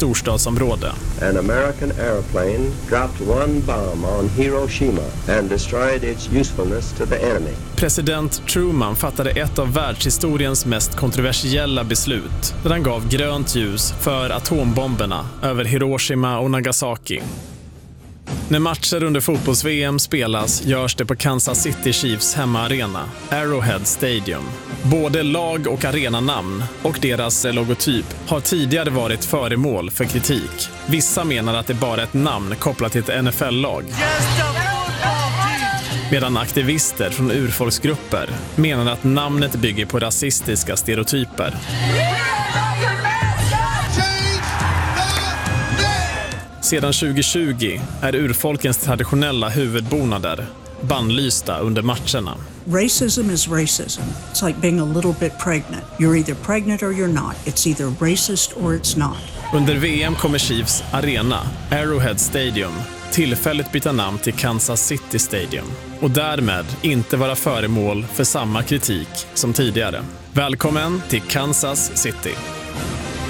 storstadsområde. An American airplane dropped one bomb on Hiroshima and destroyed its usefulness to the enemy. President Truman fattade ett av världshistoriens mest kontroversiella beslut där han gav grönt ljus för atombomberna över Hiroshima och Nagasaki. När matcher under fotbolls-VM spelas görs det på Kansas City Chiefs hemmaarena, Arrowhead Stadium. Både lag- och arenanamn och deras logotyp har tidigare varit föremål för kritik. Vissa menar att det bara är ett namn kopplat till ett NFL-lag. Medan aktivister från urfolksgrupper menar att namnet bygger på rasistiska stereotyper. Sedan 2020 är urfolkens traditionella huvudbonader bannlysta under matcherna. Racism is racism. It's like being a little bit pregnant. You're either pregnant or you're not. It's either racist or it's not. Under VM kommer Chiefs arena, Arrowhead Stadium, tillfälligt byta namn till Kansas City Stadium och därmed inte vara föremål för samma kritik som tidigare. Välkommen till Kansas City!